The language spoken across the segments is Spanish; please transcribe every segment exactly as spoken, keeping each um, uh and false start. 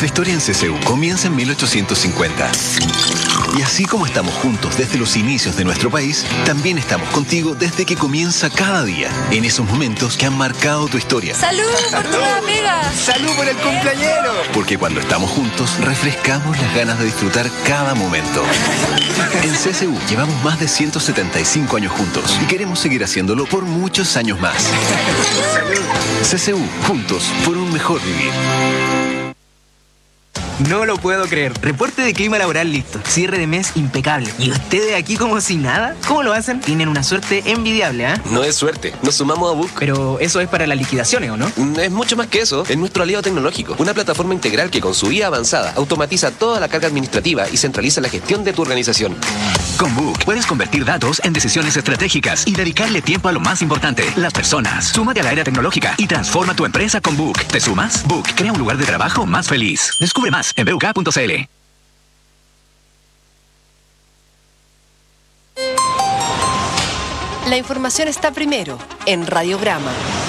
Nuestra historia en C C U comienza en mil ochocientos cincuenta. Y así como estamos juntos desde los inicios de nuestro país, también estamos contigo desde que comienza cada día, en esos momentos que han marcado tu historia. ¡Salud por tu nueva pega! ¡Salud por el cumpleañero! Porque cuando estamos juntos, refrescamos las ganas de disfrutar cada momento. En C C U llevamos más de ciento setenta y cinco años juntos y queremos seguir haciéndolo por muchos años más. C C U, juntos por un mejor vivir. No lo puedo creer. Reporte de clima laboral listo. Cierre de mes impecable. ¿Y ustedes aquí como si nada? ¿Cómo lo hacen? Tienen una suerte envidiable, ¿ah? ¿eh? No es suerte. Nos sumamos a Book. Pero eso es para las liquidaciones, ¿o no? Es mucho más que eso. Es nuestro aliado tecnológico. Una plataforma integral que con su I A avanzada automatiza toda la carga administrativa y centraliza la gestión de tu organización. Con Book puedes convertir datos en decisiones estratégicas y dedicarle tiempo a lo más importante, las personas. Súmate a la era tecnológica y transforma tu empresa con Book. ¿Te sumas? Book crea un lugar de trabajo más feliz. Descubre más en b u k punto c l. La información está primero en Radiograma.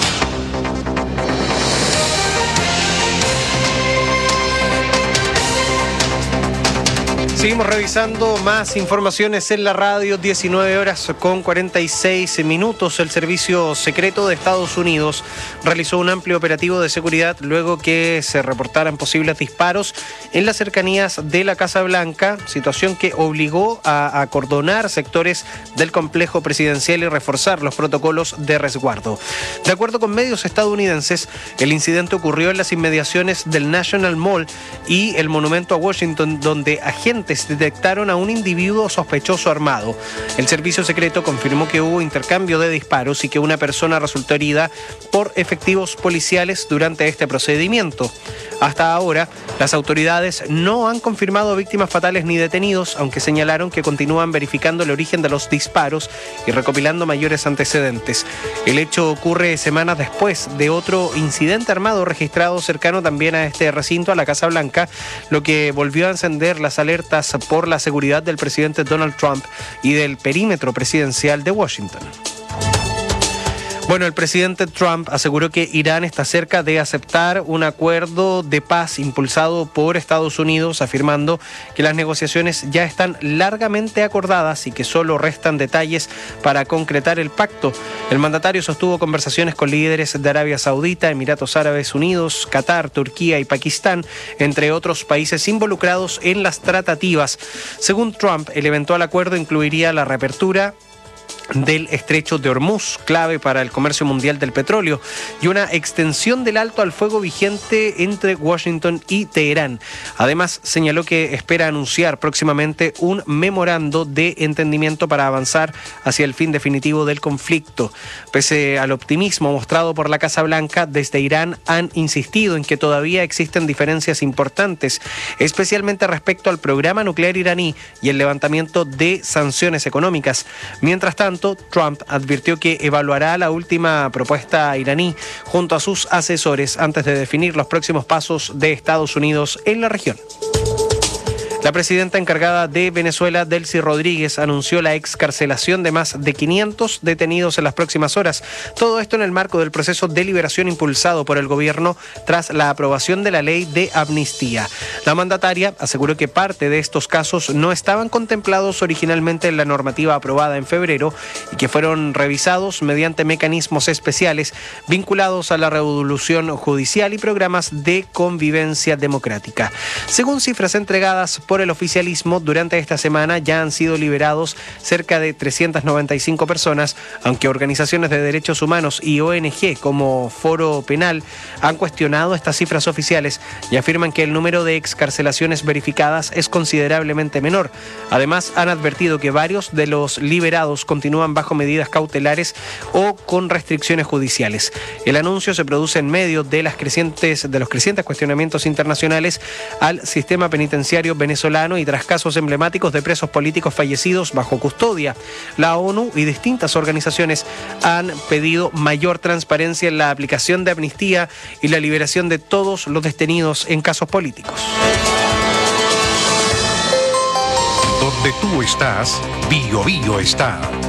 Seguimos revisando más informaciones en la radio, diecinueve horas con cuarenta y seis minutos. El Servicio Secreto de Estados Unidos realizó un amplio operativo de seguridad luego que se reportaran posibles disparos en las cercanías de la Casa Blanca, situación que obligó a acordonar sectores del complejo presidencial y reforzar los protocolos de resguardo. De acuerdo con medios estadounidenses, el incidente ocurrió en las inmediaciones del National Mall y el Monumento a Washington, donde agentes detectaron a un individuo sospechoso armado. El servicio secreto confirmó que hubo intercambio de disparos y que una persona resultó herida por efectivos policiales durante este procedimiento. Hasta ahora, las autoridades no han confirmado víctimas fatales ni detenidos, aunque señalaron que continúan verificando el origen de los disparos y recopilando mayores antecedentes. El hecho ocurre semanas después de otro incidente armado registrado cercano también a este recinto, a la Casa Blanca, lo que volvió a encender las alertas por la seguridad del presidente Donald Trump y del perímetro presidencial de Washington. Bueno, el presidente Trump aseguró que Irán está cerca de aceptar un acuerdo de paz impulsado por Estados Unidos, afirmando que las negociaciones ya están largamente acordadas y que solo restan detalles para concretar el pacto. El mandatario sostuvo conversaciones con líderes de Arabia Saudita, Emiratos Árabes Unidos, Qatar, Turquía y Pakistán, entre otros países involucrados en las tratativas. Según Trump, el eventual acuerdo incluiría la reapertura del estrecho de Hormuz, clave para el comercio mundial del petróleo, y una extensión del alto al fuego vigente entre Washington y Teherán. Además, señaló que espera anunciar próximamente un memorando de entendimiento para avanzar hacia el fin definitivo del conflicto. Pese al optimismo mostrado por la Casa Blanca, desde Irán han insistido en que todavía existen diferencias importantes, especialmente respecto al programa nuclear iraní y el levantamiento de sanciones económicas. Mientras tanto, Trump advirtió que evaluará la última propuesta iraní junto a sus asesores antes de definir los próximos pasos de Estados Unidos en la región. La presidenta encargada de Venezuela, Delcy Rodríguez, anunció la excarcelación de más de quinientos detenidos en las próximas horas. Todo esto en el marco del proceso de liberación impulsado por el gobierno tras la aprobación de la ley de amnistía. La mandataria aseguró que parte de estos casos no estaban contemplados originalmente en la normativa aprobada en febrero y que fueron revisados mediante mecanismos especiales vinculados a la revolución judicial y programas de convivencia democrática. Según cifras entregadas por el oficialismo, durante esta semana ya han sido liberados cerca de trescientas noventa y cinco personas, aunque organizaciones de derechos humanos y O N G como Foro Penal han cuestionado estas cifras oficiales y afirman que el número de excarcelaciones verificadas es considerablemente menor. Además, han advertido que varios de los liberados continúan bajo medidas cautelares o con restricciones judiciales. El anuncio se produce en medio de las crecientes de los crecientes cuestionamientos internacionales al sistema penitenciario venezolano y tras casos emblemáticos de presos políticos fallecidos bajo custodia. La ONU y distintas organizaciones han pedido mayor transparencia en la aplicación de amnistía y la liberación de todos los detenidos en casos políticos. Donde tú estás, Bio Bio está.